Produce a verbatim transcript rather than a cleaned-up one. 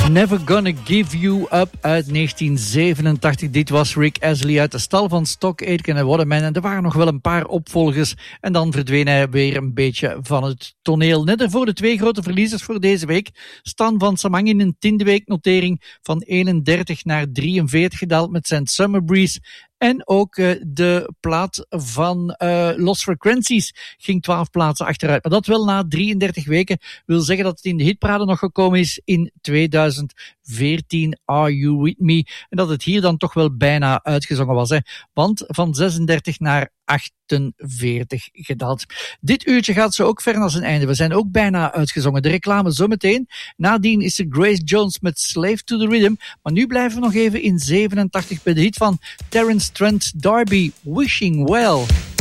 Never Gonna Give You Up uit negentien zevenentachtig. Dit was Rick Astley uit de stal van Stock Aitken en Waterman. En er waren nog wel een paar opvolgers. En dan verdween hij weer een beetje van het toneel. Net ervoor de twee grote verliezers voor deze week. Stan van Samang in een tiende week notering van eenendertig naar drieënveertig gedaald met zijn Summer Breeze. En ook uh, de plaat van uh, Lost Frequencies ging twaalf plaatsen achteruit. Maar dat wel na drieëndertig weken. Wil zeggen dat het in de hitparade nog gekomen is in tweeduizend veertien. Are You With Me? En dat het hier dan toch wel bijna uitgezongen was. Hè? Want van zesendertig naar achtenveertig gedaald. Dit uurtje gaat zo ook ver naar zijn einde. We zijn ook bijna uitgezongen. De reclame zometeen. Nadien is er Grace Jones met Slave to the Rhythm. Maar nu blijven we nog even in zevenentachtig bij de hit van Terence Trent D'Arby, Wishing Well.